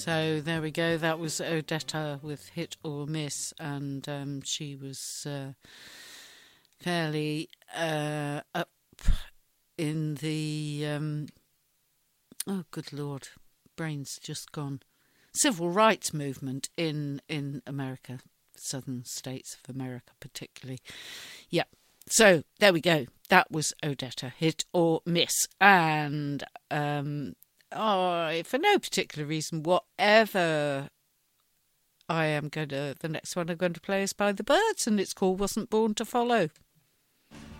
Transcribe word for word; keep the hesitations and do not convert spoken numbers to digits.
So there we go. That was Odetta with Hit or Miss, and um, she was uh, fairly uh, up in the um, oh, good Lord, brain's just gone. Civil rights movement in in America, southern states of America, particularly. Yeah. So there we go. That was Odetta, Hit or Miss, and. Um, Oh, for no particular reason whatever, I am going to, the next one I'm going to play is by the Byrds, and it's called Wasn't Born to Follow.